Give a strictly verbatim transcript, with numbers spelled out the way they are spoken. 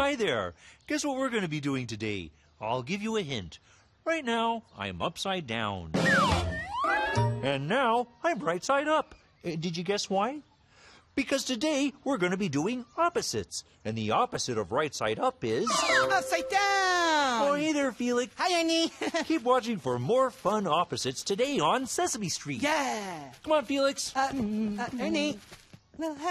Hi there. Guess what we're going to be doing today? I'll give you a hint. Right now, I'm upside down. And now, I'm right side up. Uh, Did you guess why? Because today, we're going to be doing opposites. And the opposite of right side up is... Upside down! Oh, hey there, Felix. Hi, Ernie. Keep watching for more fun opposites today on Sesame Street. Yeah. Come on, Felix. Uh, uh, Ernie. Well,